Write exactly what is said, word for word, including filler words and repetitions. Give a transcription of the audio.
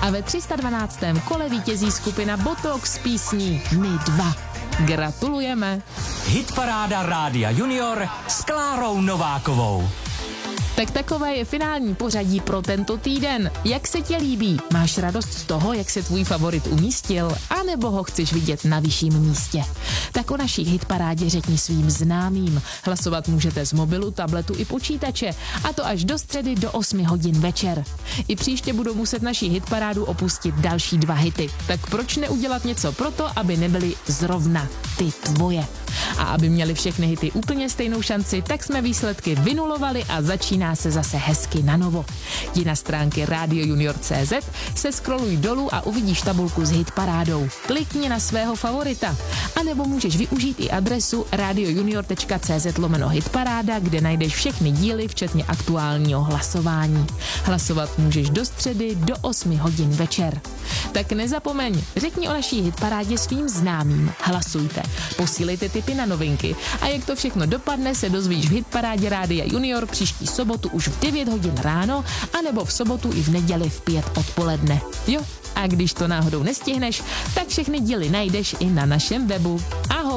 A ve tři sta dvanáctém kole vítězí skupina Botox s písní My dva. Gratulujeme. Hitparáda Rádia Junior s Klárou Novákovou. Tak takové je finální pořadí pro tento týden. Jak se ti líbí? Máš radost z toho, jak se tvůj favorit umístil? A nebo ho chceš vidět na vyšším místě? Tak o naší hitparádě řekni svým známým. Hlasovat můžete z mobilu, tabletu i počítače. A to až do středy do osmi hodin večer. I příště budou muset naší hitparádu opustit další dva hity. Tak proč neudělat něco proto, aby nebyly zrovna ty tvoje? A aby měli všechny hity úplně stejnou šanci, tak jsme výsledky vynulovali a začíná se zase hezky na novo. Jdi na stránky radio junior tečka cé zet, se scrolluj dolů a uvidíš tabulku s hitparádou. Klikni na svého favorita. A nebo můžeš využít i adresu radiojunior tečka cé zet lomeno hitparáda, kde najdeš všechny díly, včetně aktuálního hlasování. Hlasovat můžeš do středy do osmi hodin večer. Tak nezapomeň, řekni o naší hitparádě svým známým. Hlasujte, posílejte tipy na novinky a jak to všechno dopadne, se dozvíš v hitparádě Rádia Junior příští sobotu už v devět hodin ráno, anebo v sobotu i v neděli v pět odpoledne. Jo, a když to náhodou nestihneš, tak všechny díly najdeš i na našem webu. Ahoj!